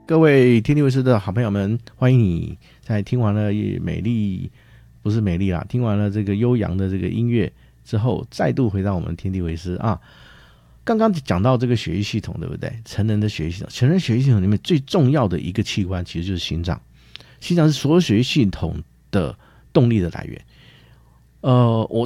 各位天地卫视的好朋友们，欢迎你在听完了美丽，不是美丽啦，听完了这个悠扬的这个音乐之后，再度回到我们天地卫视啊。刚刚讲到这个血液系统，对不对？成人的血液系统，成人血液系统里面最重要的一个器官其实就是心脏，心脏是所有血液系统的动力的来源。我